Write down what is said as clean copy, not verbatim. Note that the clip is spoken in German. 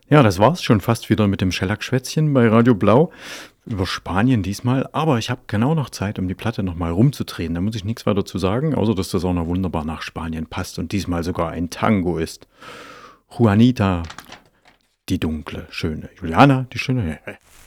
Ja, das war's schon fast wieder mit dem Schellack-Schwätzchen bei Radio Blau. Über Spanien diesmal, aber ich habe genau noch Zeit, um die Platte nochmal rumzudrehen. Da muss ich nichts weiter zu sagen, außer dass das auch noch wunderbar nach Spanien passt und diesmal sogar ein Tango ist. Juanita, die dunkle, schöne. Juliana, die schöne.